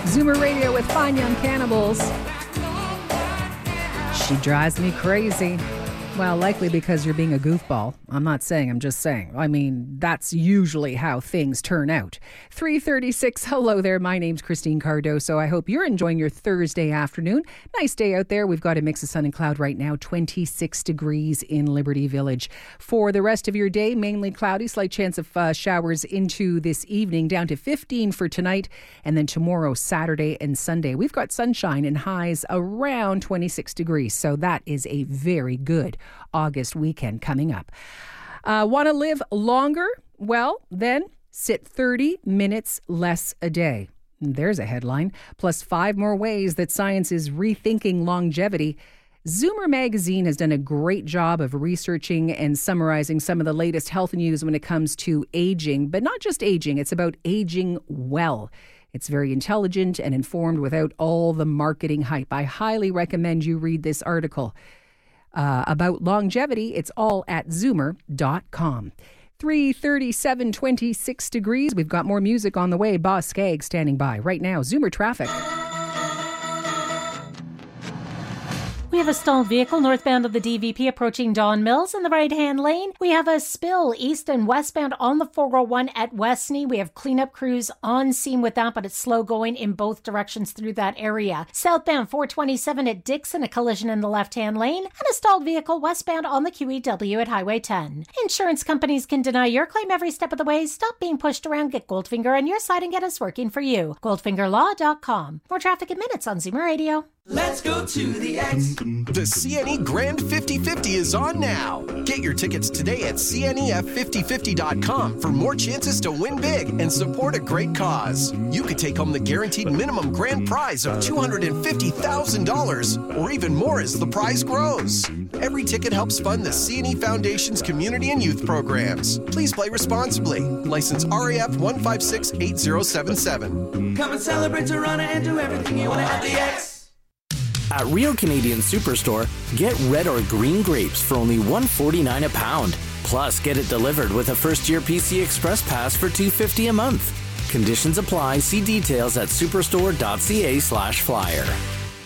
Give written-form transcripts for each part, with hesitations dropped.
Zoomer Radio with Fine Young Cannibals. She drives me crazy. Well, likely because you're being a goofball. I'm not saying, I'm just saying. I mean, that's usually how things turn out. 3:36, hello there. My name's Christine Cardoso. I hope you're enjoying your Thursday afternoon. Nice day out there. We've got a mix of sun and cloud right now, 26 degrees in Liberty Village. For the rest of your day, mainly cloudy, slight chance of showers into this evening, down to 15 for tonight. And then tomorrow, Saturday and Sunday, we've got sunshine and highs around 26 degrees. So that is a very good August weekend coming up. Want to live longer? Well, then sit 30 minutes less a day. There's a headline. Plus 5 more ways that science is rethinking longevity. Zoomer magazine has done a great job of researching and summarizing some of the latest health news when it comes to aging, but not just aging. It's about aging well. It's very intelligent and informed without all the marketing hype. I highly recommend you read this article. About longevity, it's all at Zoomer.com. 3:37, 26 degrees. We've got more music on the way. Boss Skag standing by right now. Zoomer traffic. We have a stalled vehicle northbound of the DVP approaching Don Mills in the right-hand lane. We have a spill east and westbound on the 401 at Westney. We have cleanup crews on scene with that, but it's slow going in both directions through that area. Southbound 427 at Dixon, a collision in the left-hand lane, and a stalled vehicle westbound on the QEW at Highway 10. Insurance companies can deny your claim every step of the way. Stop being pushed around. Get Goldfinger on your side and get us working for you. GoldfingerLaw.com. More traffic in minutes on Zoomer Radio. Let's go to the X. The CNE Grand 50/50 is on now. Get your tickets today at CNEF5050.com for more chances to win big and support a great cause. You could take home the guaranteed minimum grand prize of $250,000 or even more as the prize grows. Every ticket helps fund the CNE Foundation's community and youth programs. Please play responsibly. License RAF 1568077. Come and celebrate Toronto and do everything you want at the X. At Real Canadian Superstore, get red or green grapes for only $1.49 a pound. Plus, get it delivered with a first-year PC Express Pass for $2.50 a month. Conditions apply. See details at superstore.ca/flyer.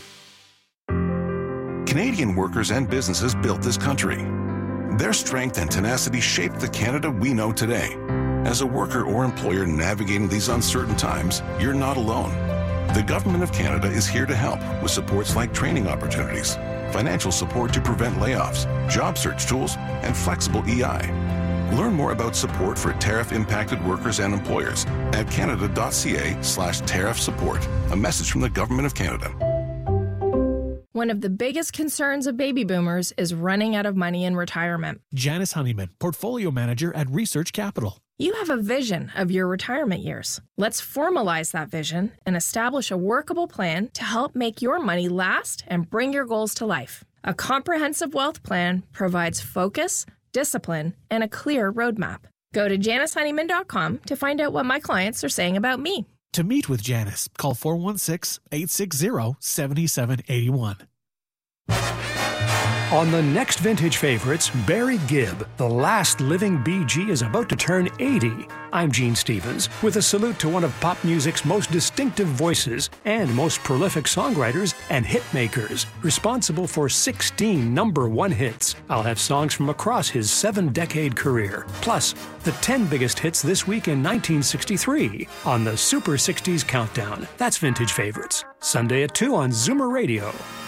Canadian workers and businesses built this country. Their strength and tenacity shaped the Canada we know today. As a worker or employer navigating these uncertain times, you're not alone. The Government of Canada is here to help with supports like training opportunities, financial support to prevent layoffs, job search tools, and flexible EI. Learn more about support for tariff-impacted workers and employers at canada.ca/tariff support. A message from the Government of Canada. One of the biggest concerns of baby boomers is running out of money in retirement. Janice Honeyman, Portfolio Manager at Research Capital. You have a vision of your retirement years. Let's formalize that vision and establish a workable plan to help make your money last and bring your goals to life. A comprehensive wealth plan provides focus, discipline, and a clear roadmap. Go to JaniceHoneyman.com to find out what my clients are saying about me. To meet with Janice, call 416-860-7781. On the next Vintage Favorites, Barry Gibb, the last living Bee Gee, is about to turn 80. I'm Gene Stevens, with a salute to one of pop music's most distinctive voices and most prolific songwriters and hitmakers, responsible for 16 #1 hits. I'll have songs from across his 7-decade career, plus the 10 biggest hits this week in 1963 on the Super 60s Countdown. That's Vintage Favorites, Sunday at 2 on Zoomer Radio.